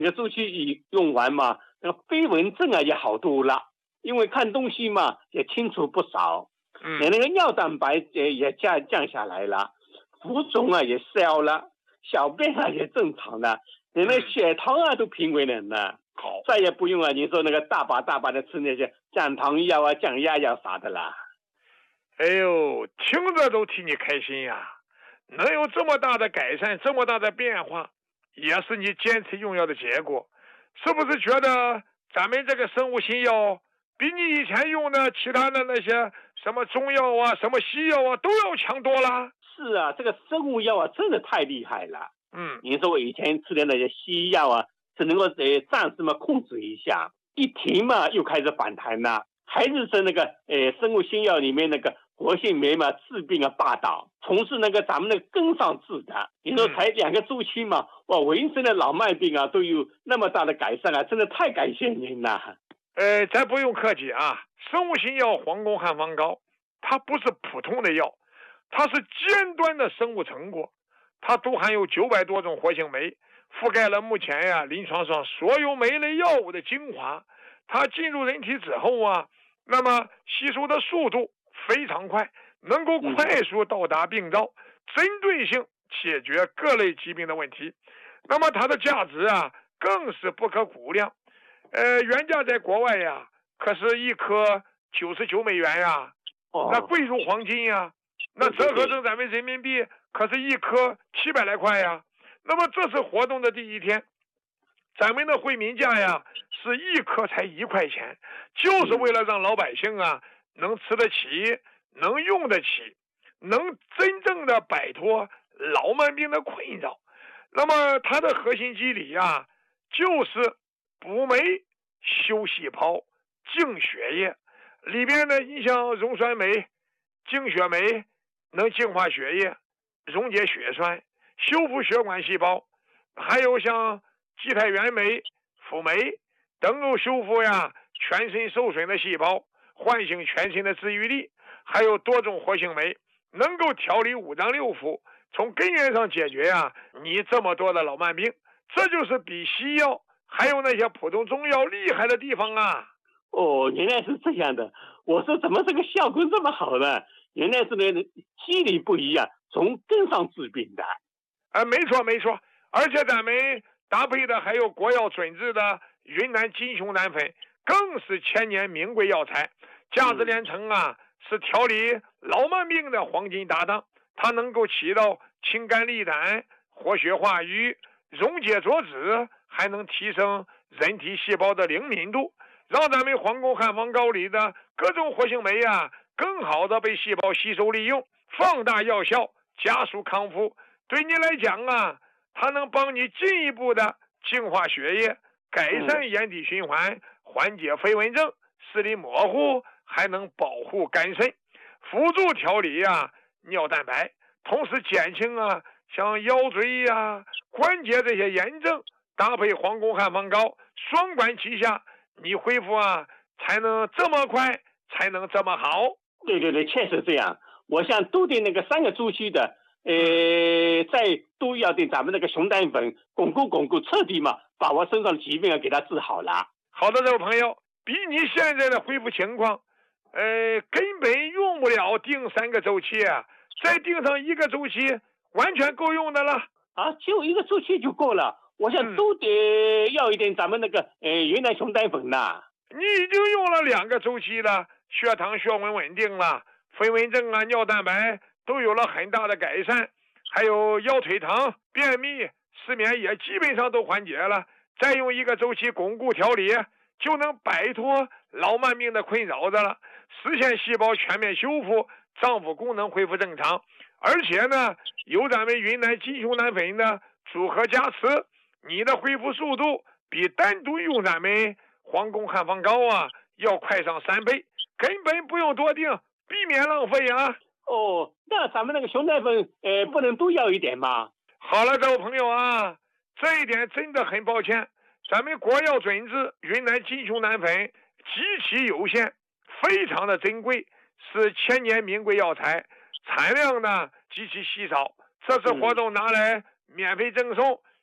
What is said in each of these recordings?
你的周期一用完嘛，那个飞蚊症啊也好多了，因为看东西嘛也清楚不少。你那个尿蛋白也降下来了，浮肿啊也消了，小便啊也正常了，你那血糖啊都平稳了呢。 好， 再也不用啊，你说那个大把的吃那些降糖药啊、降压药啥的啦。 哎呦，听着都替你开心呀！能有这么大的改善，这么大的变化，也是你坚持用药的结果。是不是觉得咱们这个生物新药比你以前用的其他的那些什么中药啊、什么西药啊都要强多了？ 是啊，这个生物药啊真的太厉害了。你说我以前吃的那些西药啊，只能够暂时嘛控制一下，一停嘛又开始反弹了，还是说那个生物新药里面那个活性酶嘛治病啊霸道，从事那个咱们那个根上治的。你说才2个周期嘛，哇，我一生的老慢病啊都有那么大的改善啊，真的太感谢您了。 咱不用客气啊，生物新药黄宫汉方膏，它不是普通的药，它是尖端的生物成果，它都含有900多种活性酶，覆盖了目前临床上所有酶类药物的精华。它进入人体之后啊，那么吸收的速度非常快，能够快速到达病灶，针对性解决各类疾病的问题。那么它的价值啊更是不可估量。原价在国外呀，可是1颗99美元呀，那贵如黄金呀。那折合成咱们人民币，可是1颗700来块呀。那么这次活动的第一天，咱们的惠民价呀是1颗才1块钱，就是为了让老百姓啊能吃得起，能用得起，能真正的摆脱老慢病的困扰。那么它的核心机理呀，就是补酶、修细胞、净血液。里边呢，你像溶酸酶、净血酶能净化血液，溶解血栓，修复血管细胞，还有像基肽原酶、辅酶能够修复全身受损的细胞，唤醒全身的治愈力，还有多种活性酶能够调理五脏六腑，从根源上解决你这么多的老慢病。这就是比西药还有那些普通中药厉害的地方啊。 原来是这样的。我说怎么这个效果这么好呢？原来是那机理不一样，从根上治病的。 没错，而且咱们搭配的还有国药准制的云南金熊胆粉，更是千年名贵药材，价值连城啊，是调理老慢病的黄金搭档。它能够起到清肝利胆、活血化瘀、溶解浊脂，还能提升人体细胞的灵敏度，让咱们黄宫汉方膏里的各种活性酶更好的被细胞吸收利用，放大药效，加速康复。对你来讲它能帮你进一步的净化血液，改善眼底循环，缓解飞蚊症、视力模糊，还能保护肝肾，辅助调理尿蛋白，同时减轻像腰椎关节这些炎症。搭配黄宫汉方膏，双管齐下，你恢复才能这么快，才能这么好。 对，确实这样。我想多点那个3个周期的，再都要对咱们那个熊胆粉巩固，彻底嘛把我身上的疾病给它治好了。 好的，这位朋友，比你现在的恢复情况，根本用不了定3个周期再定上1个周期，完全够用的了。 就1个周期就够了。我想都得要一点咱们那个云南熊胆粉呐。 你已经用了2个周期了，血糖血温稳定了，飞蚊症尿蛋白都有了很大的改善，还有腰腿疼、便秘、失眠也基本上都缓解了。再用1个周期巩固调理，就能摆脱老慢病的困扰的了，实现细胞全面修复，脏腑功能恢复正常。而且呢，有咱们云南金熊胆粉的组合加持，你的恢复速度比单独用咱们黄宫汉方膏要快上3倍，根本不用多定，避免浪费那咱们那个熊胆粉不能都要一点吗？ 好了，这位朋友这一点真的很抱歉，咱们国药准制云南金熊胆粉极其有限，非常的珍贵，是千年名贵药材，产量呢极其稀少。这次活动拿来免费赠送，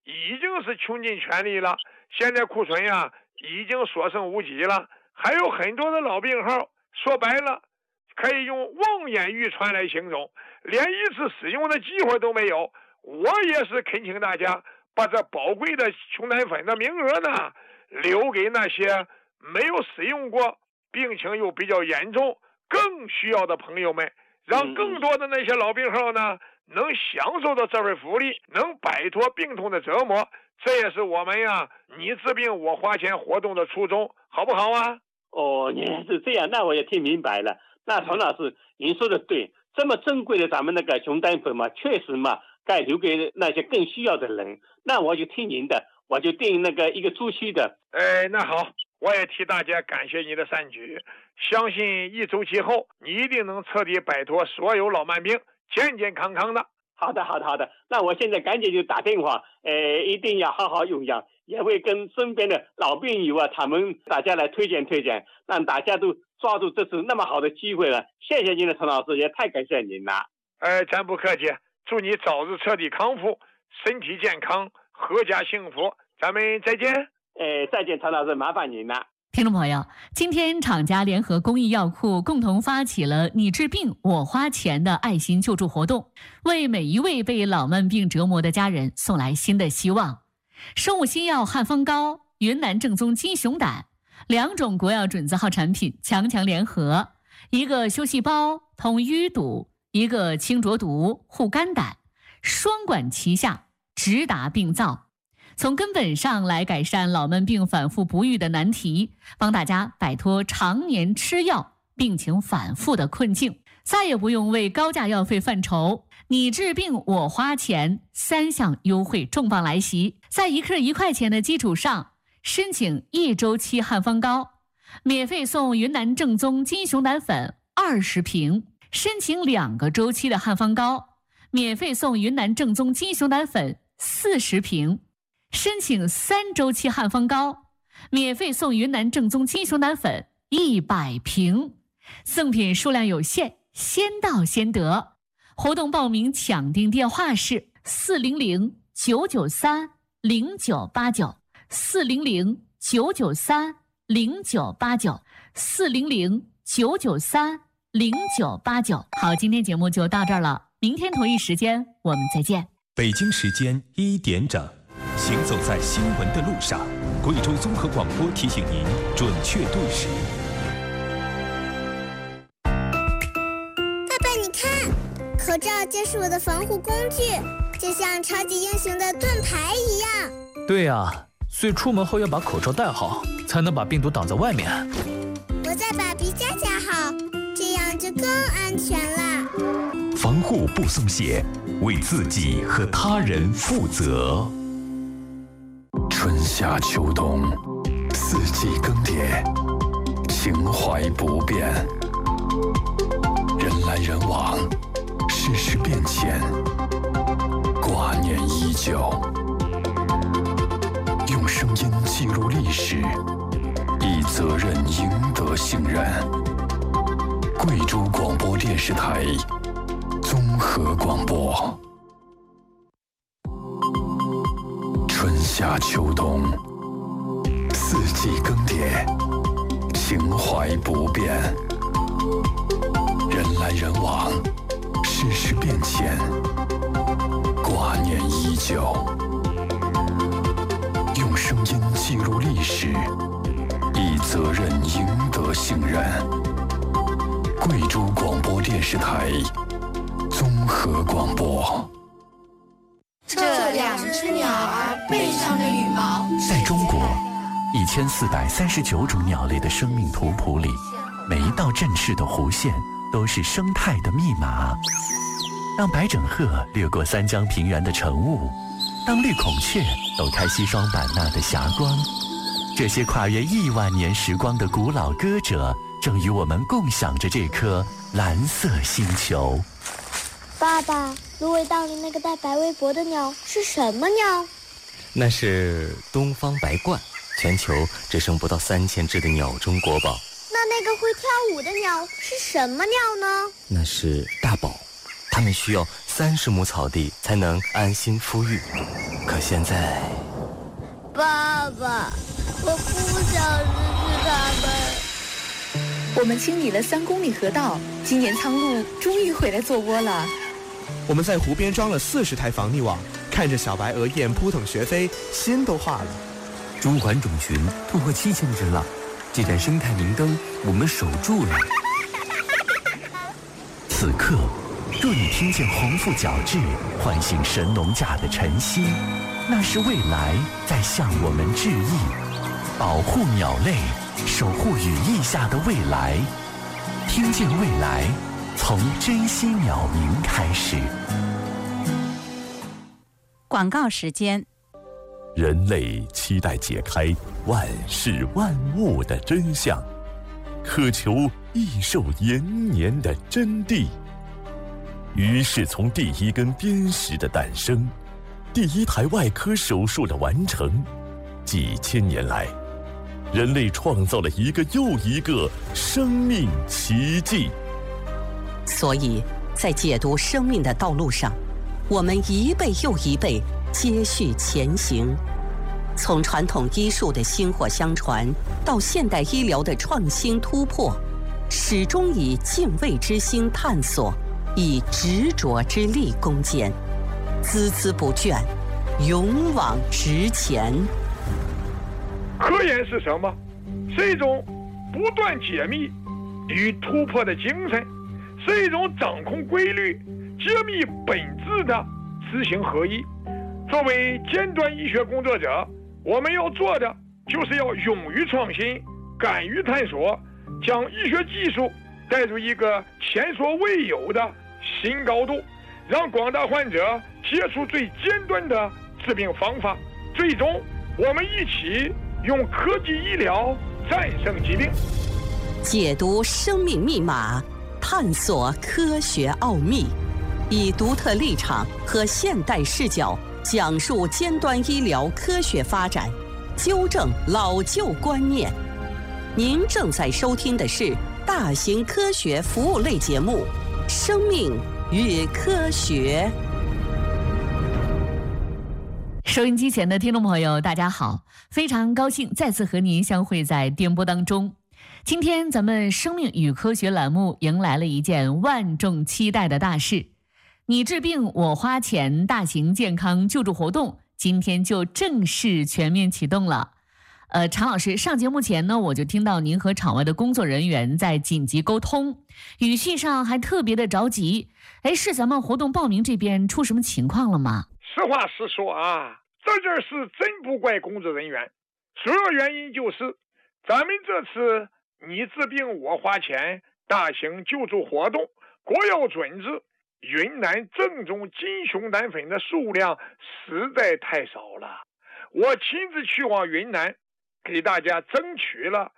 已经是穷尽全力了，现在库存呀已经所剩无几了，还有很多的老病号，说白了可以用望眼欲穿来形容，连一次使用的机会都没有。我也是恳请大家把这宝贵的穷丹粉的名额呢留给那些没有使用过病情又比较严重更需要的朋友们，让更多的那些老病号呢能享受到这份福利，能摆脱病痛的折磨。这也是我们呀你治病我花钱活动的初衷，好不好啊？ 哦，原来是这样，那我也听明白了。那童老师您说的对，这么珍贵的咱们那个熊丹粉嘛，确实嘛该留给那些更需要的人。那我就听您的，我就订那个1个周期的。 那好，我也替大家感谢你的善举，相信1周期后你一定能彻底摆脱所有老慢病，健健康康的。 好的，那我现在赶紧就打电话，一定要好好用药，也会跟身边的老病友啊，大家来推荐，让大家都抓住这次那么好的机会了。谢谢您的陈老师，也太感谢您了。 咱不客气，祝你早日彻底康复，身体健康，阖家幸福。咱们再见。 再见，陈老师，麻烦您了。 听众朋友，今天厂家联合公益药库共同发起了你治病我花钱的爱心救助活动，为每一位被老慢病折磨的家人送来新的希望。生物新药汉方膏、云南正宗金熊胆2种国药准字号产品强联合，一个修细胞通淤堵，一个清浊毒护肝胆，双管齐下，直达病灶，从根本上来改善老慢病反复不愈的难题，帮大家摆脱常年吃药病情反复的困境，再也不用为高价药费犯愁。你治病我花钱3项优惠重磅来袭，在1克1块钱的基础上，申请1周期汉方膏，免费送云南正宗金熊胆粉20瓶；申请2个周期的汉方膏，免费送云南正宗金熊胆粉40瓶；申请3周期汉方膏，免费送云南正宗金熊胆粉100瓶。赠品数量有限，先到先得。活动报名抢订电话是400-993-0989 400-993-0989 400-993-0989。好，今天节目就到这儿了，明天同一时间我们再见。 北京时间1点整，行走在新闻的路上，贵州综合广播提醒您准确对时。 爸爸，你看，口罩就是我的防护工具，就像超级英雄的盾牌一样。 对呀，所以出门后要把口罩戴好，才能把病毒挡在外面。 我再把鼻夹夹好，这样就更安全了。 防护不松懈，为自己和他人负责。 春夏秋冬，四季更迭，情怀不变。人来人往，世事变迁，挂念依旧。用声音记录历史，以责任赢得信任。贵州广播电视台综合广播。春夏秋冬，四季更迭，情怀不变。人来人往，世事变迁，挂念依旧。用声音记录历史，以责任赢得信任。贵州广播电视台综合广播。 这2只鸟儿背上的羽毛， 在中国1439种鸟类的生命图谱里，每一道振翅的弧线都是生态的密码。当白枕鹤掠过三江平原的晨雾，当绿孔雀抖开西双版纳的霞光，这些跨越1万年时光的古老歌者，正与我们共享着这颗蓝色星球。 爸爸，芦苇荡里那个带白围脖的鸟是什么鸟？ 那是东方白鹳，全球只剩不到3000只的鸟中国宝。 那个会跳舞的鸟是什么鸟呢？ 那是大宝，它们需要30亩草地才能安心孵育。 可现在， 爸爸，我不想失去他们。 我们清理了3公里河道，今年苍鹭终于回来做窝了。 我们在湖边装了40台防溺网，看着小白鹅雁扑腾学飞，心都化了。 中环种群突破7000只了，这盏生态明灯我们守住了。 此刻，若你听见黄腹角雉唤醒神农架的晨曦，那是未来在向我们致意。保护鸟类，守护羽翼下的未来。听见未来，从珍惜鸟鸣开始。 广告时间。 人类期待解开万事万物的真相，渴求益寿延年的真谛。于是从第一根砭石的诞生，第一台外科手术的完成，几千年来，人类创造了一个又一个生命奇迹。 所以在解读生命的道路上，我们一辈又一辈接续前行，从传统医术的薪火相传到现代医疗的创新突破，始终以敬畏之心探索，以执着之力攻坚，孜孜不倦，勇往直前。 科研是什么？是一种不断解密与突破的精神，是一种掌控规律、揭秘本质的知行合一。作为尖端医学工作者，我们要做的就是要勇于创新，敢于探索，将医学技术带入一个前所未有的新高度，让广大患者接触最尖端的治病方法。最终，我们一起用科技医疗战胜疾病， 解读生命密码，探索科学奥秘，以独特立场和现代视角讲述尖端医疗科学发展，纠正老旧观念。您正在收听的是大型科学服务类节目《生命与科学》。 收音机前的听众朋友，大家好，非常高兴再次和您相会在电波当中。今天咱们生命与科学栏目迎来了一件万众期待的大事，你治病我花钱大型健康救助活动今天就正式全面启动了。常老师，上节目前呢，我就听到您和场外的工作人员在紧急沟通，语气上还特别的着急。是咱们活动报名这边出什么情况了吗？ 实话实说啊，这件事真不怪工作人员，主要原因就是咱们这次你治病我花钱大型救助活动国药准字云南正宗金熊胆粉的数量实在太少了。我亲自去往云南，给大家争取了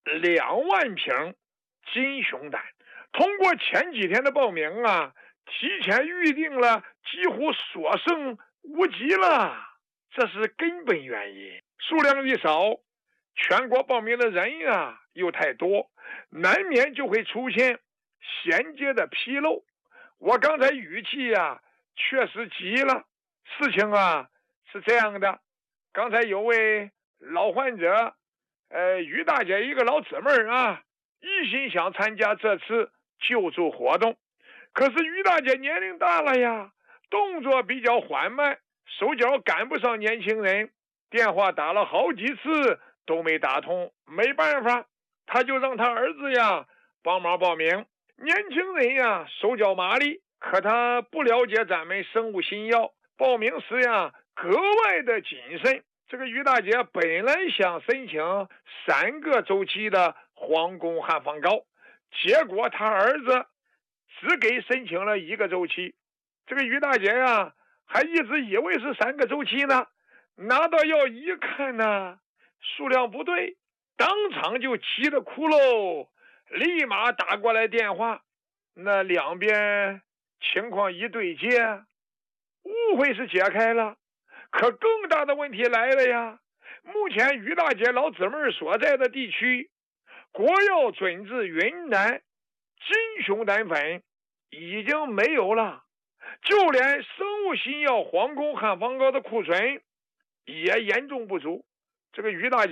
2万瓶金熊胆。通过前几天的报名啊，提前预定了，几乎所剩无几了，这是根本原因。数量一少，全国报名的人啊又太多，难免就会出现衔接的纰漏。我刚才语气啊确实急了。事情啊是这样的，刚才有位老患者于大姐一个老姊妹啊，一心想参加这次救助活动，可是于大姐年龄大了呀，动作比较缓慢，手脚赶不上年轻人，电话打了好几次都没打通，没办法，他就让他儿子呀帮忙报名。年轻人呀手脚麻利，可他不了解咱们生物新药，报名时呀格外的谨慎。这个于大姐本来想申请3个周期的皇宫汉方膏，结果他儿子只给申请了1个周期。这个于大姐呀还一直以为是3个周期呢，拿到药一看呢，数量不对，当场就急得哭喽，立马打过来电话。那两边情况一对接，误会是解开了，可更大的问题来了呀。目前于大姐老姊妹所在的地区，国药准字云南金熊胆粉已经没有了， 就连生物新药黄宫汉方膏的库存也严重不足。这个于大